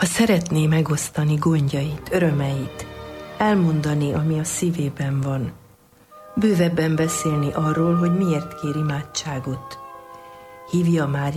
Ha szeretné megosztani gondjait, örömeit, elmondani, ami a szívében van, bővebben beszélni arról, hogy miért kér imádságot, hívja már